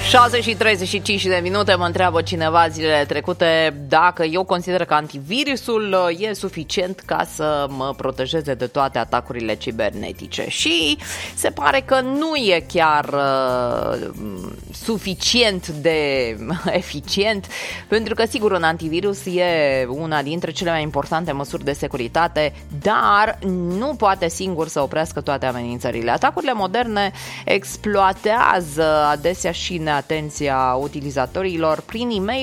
6:35 mă întreabă cineva zilele trecute dacă eu consider că antivirusul e suficient ca să mă protejeze de toate atacurile cibernetice. Și se pare că nu e chiar suficient de eficient, pentru că sigur un antivirus e una dintre cele mai importante măsuri de securitate, dar nu poate singur să oprească toate amenințările. Atacurile moderne exploatează adesea și neatenția utilizatorilor prin e-mail